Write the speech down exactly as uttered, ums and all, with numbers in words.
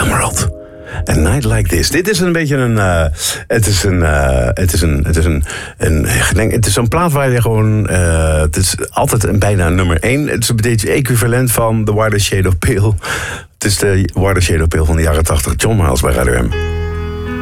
Emerald. A Night Like This. Dit is een beetje een... Uh, het is een... Uh, het is een... Het is een... een denk, het is zo'n plaat waar je gewoon... Uh, het is altijd een bijna nummer één. Het is een beetje equivalent van The Whiter Shade of Pale. Het is de Whiter Shade of Pale van de jaren tachtig. John Miles bij Radio M.